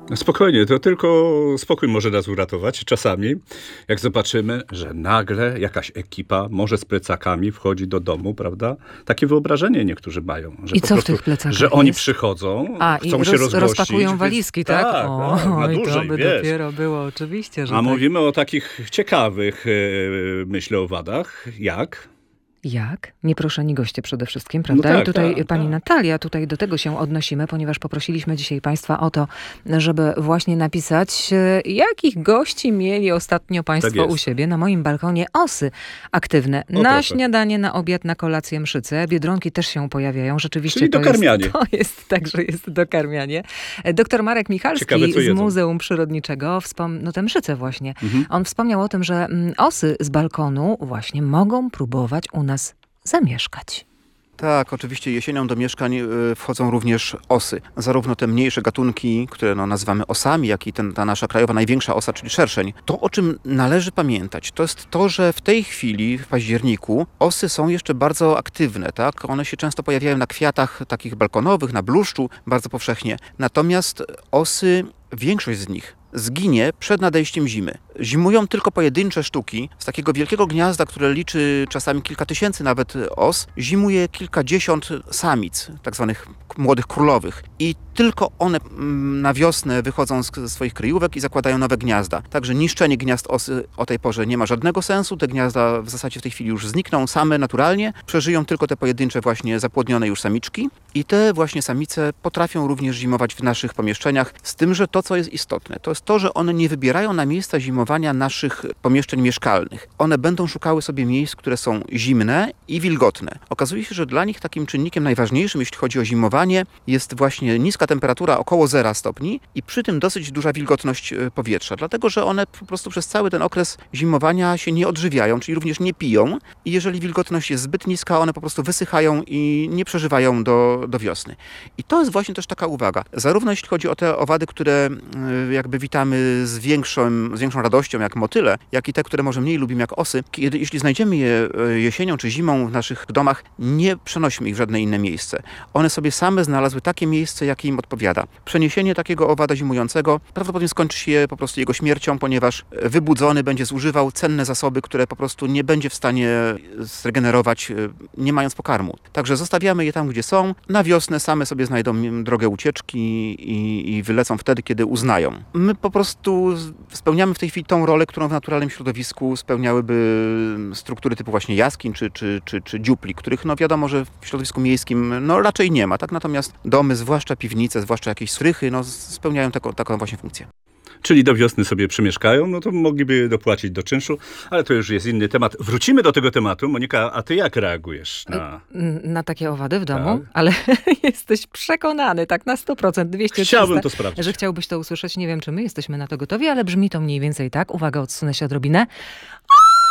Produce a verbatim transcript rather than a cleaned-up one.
No spokojnie, to tylko spokój może nas uratować czasami, jak zobaczymy, że nagle jakaś ekipa, może z plecakami, wchodzi do domu, prawda? Takie wyobrażenie niektórzy mają. Że I po co w prostu, tych plecakach że oni jest? przychodzą, A, chcą i się roz, rozgościć. rozpakują więc- walizki, tak? Tak, O, tak, na i dłużej, to by wiesz. dopiero było, oczywiście, że A tak. mówimy o takich ciekawych, e, myślę, owadach, jak... Jak? Nieproszeni goście przede wszystkim, prawda? No tak, I tutaj tak, pani tak. Natalia, tutaj do tego się odnosimy, ponieważ poprosiliśmy dzisiaj państwa o to, żeby właśnie napisać, e, jakich gości mieli ostatnio państwo jest. u siebie. Na moim balkonie osy aktywne. O, na proszę. śniadanie, na obiad, na kolację, mszyce. Biedronki też się pojawiają. Rzeczywiście Czyli to dokarmianie. jest, to jest tak, że jest dokarmianie. E, Doktor Marek Michalski Ciekawe, co z jedzą. Muzeum Przyrodniczego, wspom- no te mszyce właśnie, Mhm. on wspomniał o tym, że mm, osy z balkonu właśnie mogą próbować u nas zamieszkać. Tak, oczywiście jesienią do mieszkań y, wchodzą również osy. Zarówno te mniejsze gatunki, które no, nazywamy osami, jak i ten, ta nasza krajowa największa osa, czyli szerszeń. To, o czym należy pamiętać, to jest to, że w tej chwili, w październiku, osy są jeszcze bardzo aktywne. Tak? One się często pojawiają na kwiatach takich balkonowych, na bluszczu, bardzo powszechnie. Natomiast osy, większość z nich zginie przed nadejściem zimy. Zimują tylko pojedyncze sztuki. Z takiego wielkiego gniazda, które liczy czasami kilka tysięcy nawet os, zimuje kilkadziesiąt samic, tak zwanych młodych królowych. I tylko one mm, na wiosnę wychodzą z, ze swoich kryjówek i zakładają nowe gniazda. Także niszczenie gniazd osy o tej porze nie ma żadnego sensu. Te gniazda w zasadzie w tej chwili już znikną same naturalnie. Przeżyją tylko te pojedyncze właśnie zapłodnione już samiczki. I te właśnie samice potrafią również zimować w naszych pomieszczeniach. Z tym, że to, co jest istotne, to jest to, że one nie wybierają na miejsca zimowania naszych pomieszczeń mieszkalnych. One będą szukały sobie miejsc, które są zimne i wilgotne. Okazuje się, że dla nich takim czynnikiem najważniejszym, jeśli chodzi o zimowanie, jest właśnie niska temperatura około zera stopni i przy tym dosyć duża wilgotność e, powietrza. Dlatego, że one po prostu przez cały ten okres zimowania się nie odżywiają, czyli również nie piją i jeżeli wilgotność jest zbyt niska, one po prostu wysychają i nie przeżywają do, do wiosny. I to jest właśnie też taka uwaga. Zarówno jeśli chodzi o te owady, które e, jakby witamy z większą, z większą radością, jak motyle, jak i te, które może mniej lubimy, jak osy. Kiedy, jeśli znajdziemy je e, jesienią czy zimą w naszych domach, nie przenosimy ich w żadne inne miejsce. One sobie same znalazły takie miejsce, jakie im odpowiada. Przeniesienie takiego owada zimującego prawdopodobnie skończy się po prostu jego śmiercią, ponieważ wybudzony będzie zużywał cenne zasoby, które po prostu nie będzie w stanie zregenerować, e, nie mając pokarmu. Także zostawiamy je tam, gdzie są. Na wiosnę same sobie znajdą drogę ucieczki i, i wylecą wtedy, kiedy uznają. My po prostu spełniamy w tej chwili tą rolę, którą w naturalnym środowisku spełniałyby struktury typu właśnie jaskiń czy, czy, czy, czy dziupli, których no wiadomo, że w środowisku miejskim no raczej nie ma. Tak? Natomiast domy, zwłaszcza piwnice, zwłaszcza jakieś strychy, no spełniają taką, taką właśnie funkcję. Czyli do wiosny sobie przemieszkają, no to mogliby dopłacić do czynszu, ale to już jest inny temat. Wrócimy do tego tematu. Monika, a ty jak reagujesz na... Na takie owady w domu? Tak. Ale jesteś przekonany, tak na sto procent, dwieście Chciałbym to sprawdzić. że chciałbyś to usłyszeć. Nie wiem, czy my jesteśmy na to gotowi, ale brzmi to mniej więcej tak. Uwaga, odsunę się odrobinę.